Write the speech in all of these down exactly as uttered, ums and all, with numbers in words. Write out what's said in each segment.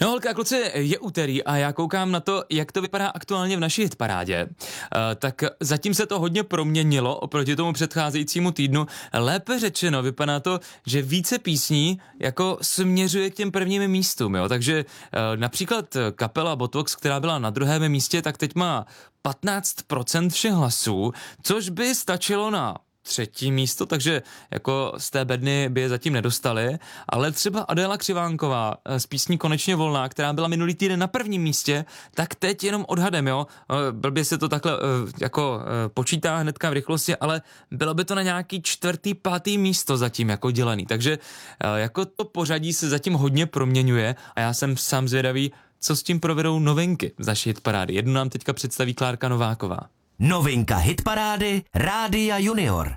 No holky a kluci, je úterý a já koukám na to, jak to vypadá aktuálně v naší hitparádě. Uh, tak zatím se to hodně proměnilo oproti tomu předcházejícímu týdnu. Lépe řečeno, vypadá to, že více písní jako směřuje k těm prvním místům, jo. Takže uh, například kapela Botox, která byla na druhém místě, tak teď má patnáct procent všech hlasů, což by stačilo na třetí místo, takže jako z té bedny by je zatím nedostali, ale třeba Adéla Křivánková z písní Konečně volná, která byla minulý týden na prvním místě, tak teď jenom odhadem, jo, blbě se to takhle jako počítá hnedka v rychlosti, ale bylo by to na nějaký čtvrtý, pátý místo zatím jako dělaný, takže jako to pořadí se zatím hodně proměňuje a já jsem sám zvědavý, co s tím provedou novinky z naší hitparády. Jednu nám teďka představí Klárka Nováková. Novinka hitparády Rádia Junior.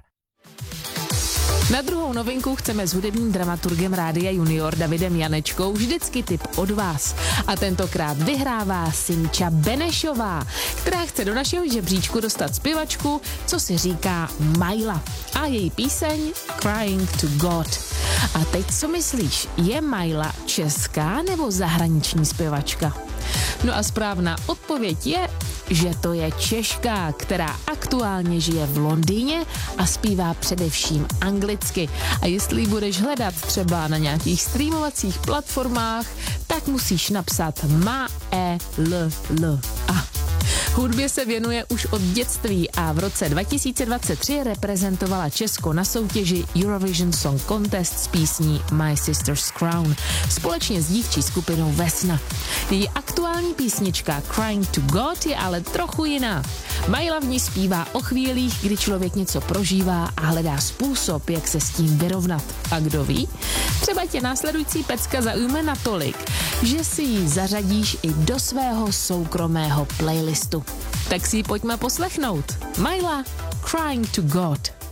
Na druhou novinku chceme s hudebním dramaturgem Rádia Junior Davidem Janečkou vždycky tip od vás. A tentokrát vyhrává Simča Benešová, která chce do našeho žebříčku dostat zpěvačku, co si říká Majla. A její píseň Crying to God. A teď co myslíš, je Majla česká nebo zahraniční zpěvačka? No a správná odpověď je, že to je Češka, která aktuálně žije v Londýně a zpívá především anglicky. A jestli ji budeš hledat třeba na nějakých streamovacích platformách, tak musíš napsat Ma E L L A. Hudbě se věnuje už od dětství a v roce dva tisíce dvacet tři reprezentovala Česko na soutěži Eurovision Song Contest s písní My Sister's Crown společně s dívčí skupinou Vesna. Její aktuální písnička Crying to God je ale trochu jiná. Majla v ní zpívá o chvílích, kdy člověk něco prožívá a hledá způsob, jak se s tím vyrovnat. A kdo ví? Třeba tě následující pecka zaujme natolik, že si ji zařadíš i do svého soukromého playlistu. Tak si ji pojďme poslechnout. Majla, Crying to God.